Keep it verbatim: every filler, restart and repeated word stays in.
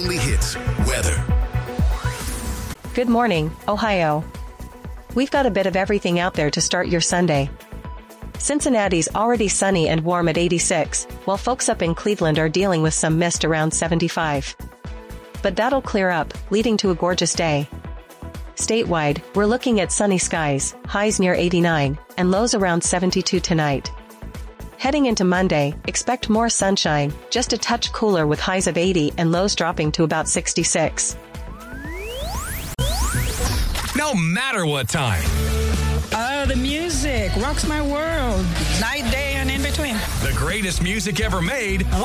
only hits, weather. Good morning, Ohio. We've got a bit of everything out there to start your Sunday. Cincinnati's already sunny and warm at eighty-six, while folks up in Cleveland are dealing with some mist around seventy-five. But that'll clear up, leading to a gorgeous day. Statewide, we're looking at sunny skies, highs near eighty-nine, and lows around seventy-two tonight. Heading into Monday, expect more sunshine, just a touch cooler with highs of eighty and lows dropping to about sixty-six. No matter what time. Oh, the music rocks my world. Night, day, and in between. The greatest music ever made.